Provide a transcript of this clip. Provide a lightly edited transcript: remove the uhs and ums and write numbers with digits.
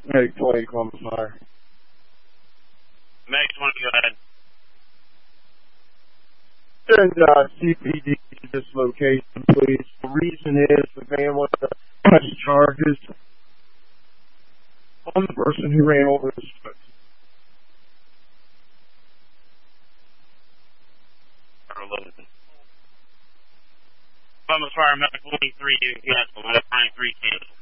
Hey, Clay, Columbus Fire. Max, why don't you go ahead? Send CPD to this location, please. The reason is the man wants to press charges on the person who ran over his foot. Columbus Fire, Medical 23, you can cancel. 93 cancel.